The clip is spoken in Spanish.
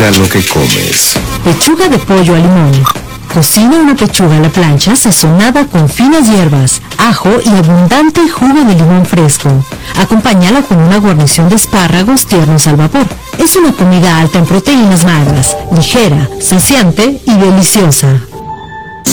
Cuida lo que comes. Pechuga de pollo al limón. Cocina una pechuga a la plancha sazonada con finas hierbas, ajo y abundante jugo de limón fresco. Acompáñala con una guarnición de espárragos tiernos al vapor. Es una comida alta en proteínas magras, ligera, saciante y deliciosa.